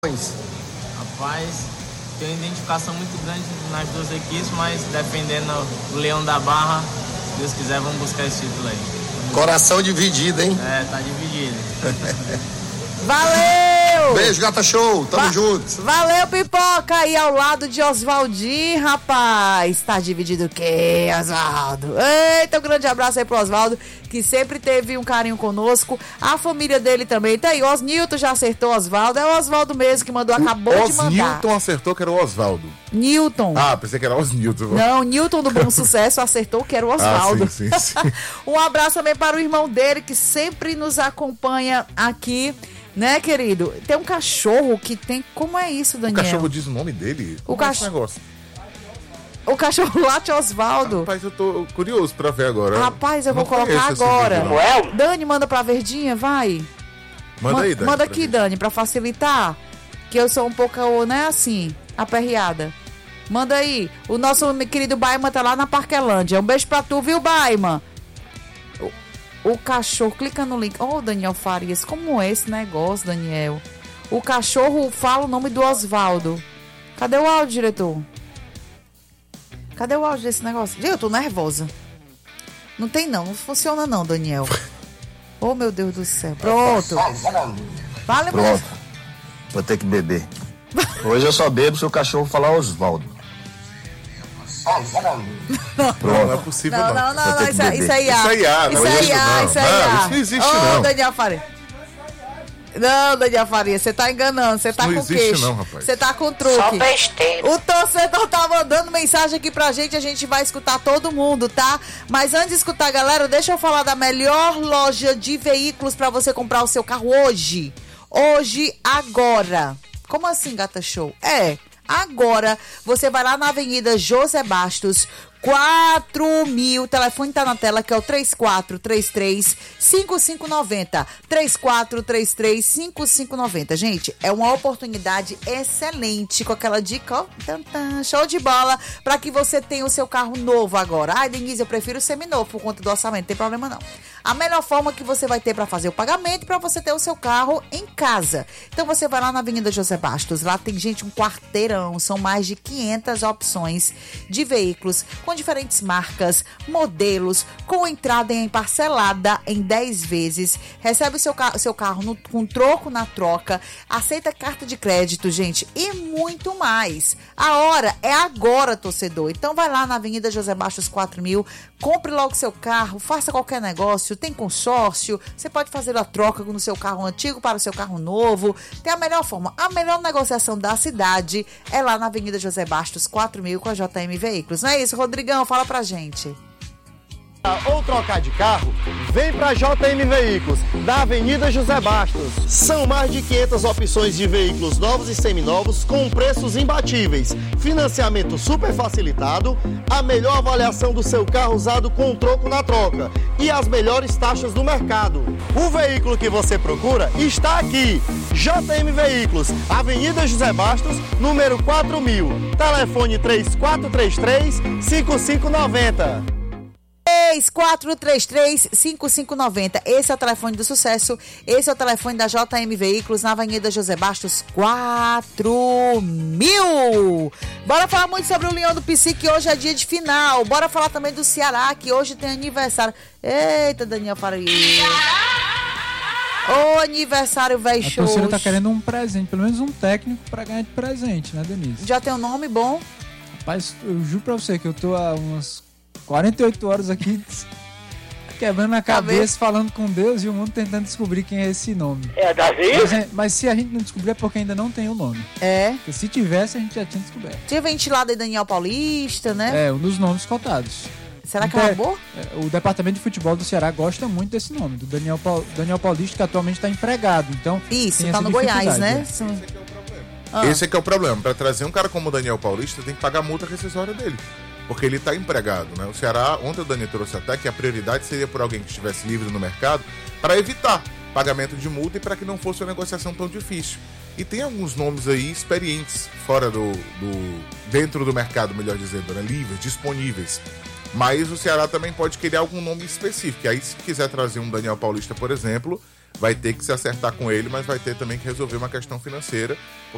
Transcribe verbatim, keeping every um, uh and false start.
Rapaz, tem uma identificação muito grande nas duas equipes, mas defendendo o Leão da Barra, se Deus quiser, vamos buscar esse título aí. Coração dividido, hein? É, tá dividido. Valeu! Beijo, Gata Show, tamo Va- junto. Valeu, Pipoca, aí ao lado de Oswaldinho, rapaz. Tá dividido o quê, Oswaldo? Eita, um grande abraço aí pro Oswaldo, que sempre teve um carinho conosco. A família dele também tá aí. Osnilton já acertou Oswaldo. É o Oswaldo mesmo que mandou, acabou de mandar. Osnilton acertou que era o Oswaldo. Newton. Ah, pensei que era Osnilton. Não, Newton do Bom Sucesso acertou que era o Oswaldo. Ah, sim, sim, sim. Um abraço também para o irmão dele, que sempre nos acompanha aqui, né, querido? Tem um cachorro que tem... Como é isso, Daniel? O cachorro diz o nome dele? O Como é esse cach- negócio? O cachorro late Oswaldo. Rapaz, eu tô curioso pra ver agora. Rapaz, eu vou Não colocar conheço esse agora. vídeo, não. Dani, manda pra Verdinha, vai. Manda Ma- aí, Dani. Manda pra aqui, ver. Dani, pra facilitar. Que eu sou um pouco, né, assim, aperreada. Manda aí. O nosso querido Baiman tá lá na Parquelândia. Um beijo pra tu, viu, Baiman? O, o cachorro, clica no link. Ô, oh, Daniel Farias, como é esse negócio, Daniel? O cachorro fala o nome do Oswaldo. Cadê o áudio, diretor? Cadê o áudio desse negócio? Gente, eu tô nervosa. Não tem não, não funciona não, Daniel. Oh, meu Deus do céu. Pronto. Vale, Pronto. Vou ter que beber. Hoje eu só bebo se o cachorro falar Oswaldo. Não, não é possível, Não, não. não, não, Vou ter não, que isso, aí- beber. isso aí há. Isso aí há, não Isso é aí isso, há, não. isso aí Não, há. isso não existe, Ô, não. Daniel Faria. Não, Daniel Faria, você tá enganando, você tá não com existe, queixo. não, rapaz. Você tá com truque. Só besteira. O torcedor tá mandando mensagem aqui pra gente, a gente vai escutar todo mundo, tá? Mas antes de escutar, galera, deixa eu falar da melhor loja de veículos pra você comprar o seu carro hoje. Hoje, agora. Como assim, Gata Show? É, agora você vai lá na Avenida José Bastos, quatro mil, o telefone tá na tela, que é o três quatro três três, cinco cinco nove zero, três quatro três três, cinco cinco nove zero. Gente, é uma oportunidade excelente, com aquela dica, ó, tan, tan, show de bola, para que você tenha o seu carro novo agora. Ai, Denise, eu prefiro o seminovo por conta do orçamento, não tem problema não. A melhor forma que você vai ter para fazer o pagamento, para você ter o seu carro em casa. Então você vai lá na Avenida José Bastos, lá tem, gente, um quarteirão, são mais de quinhentas opções de veículos com diferentes marcas, modelos, com entrada em parcelada em dez vezes, recebe o seu, ca- seu carro no, com troco na troca, aceita carta de crédito, gente, e muito mais. A hora é agora, torcedor. Então vai lá na Avenida José Bastos quatro mil, compre logo seu carro, faça qualquer negócio, tem consórcio, você pode fazer a troca no seu carro antigo para o seu carro novo. Tem a melhor forma, a melhor negociação da cidade é lá na Avenida José Bastos quatro mil com a J M Veículos. Não é isso, Rodrigão? Fala pra gente. Ou trocar de carro? Vem pra J M Veículos, da Avenida José Bastos. São mais de quinhentas opções de veículos novos e seminovos com preços imbatíveis, financiamento super facilitado, a melhor avaliação do seu carro usado com troco na troca e as melhores taxas do mercado. O veículo que você procura está aqui. J M Veículos, Avenida José Bastos, número quatro mil. Telefone três quatro três três, cinco cinco nove zero. três quatro três três, cinco cinco nove zero. Esse é o telefone do sucesso. Esse é o telefone da J M Veículos na Avenida José Bastos quatro mil. Bora falar muito sobre o Leão do Psi, que hoje é dia de final. Bora falar também do Ceará, que hoje tem aniversário. Eita, Daniel Faria. Ô, aniversário, velho, A show. torcida tá querendo um presente, pelo menos um técnico pra ganhar de presente, né, Denise? Já tem um nome bom? Rapaz, eu juro pra você que eu tô há umas quarenta e oito horas aqui quebrando a cabeça, Cabeça. falando com Deus e o mundo tentando descobrir quem é esse nome. É Davi? Mas, é- mas se a gente não descobrir é porque ainda não tem o nome. É. Porque se tivesse, a gente já tinha descoberto. Tinha ventilado aí Daniel Paulista, né? É, um dos nomes cotados. Será que Então, acabou? é, O departamento de futebol do Ceará gosta muito desse nome, do Daniel, Paul- Daniel Paulista, que atualmente está empregado. Então, Isso, tem tá essa no Goiás, dificuldade, né? é. Sim. Ah. Esse é que é o problema. Pra trazer um cara como o Daniel Paulista, tem que pagar a multa rescisória dele. Porque ele tá empregado, né? O Ceará, ontem o Dani trouxe até que a prioridade seria por alguém que estivesse livre no mercado para evitar pagamento de multa e para que não fosse uma negociação tão difícil. E tem alguns nomes aí experientes fora do, do dentro do mercado, melhor dizendo, né? Livres, disponíveis. Mas o Ceará também pode querer algum nome específico. E aí, se quiser trazer um Daniel Paulista, por exemplo, vai ter que se acertar com ele, mas vai ter também que resolver uma questão financeira,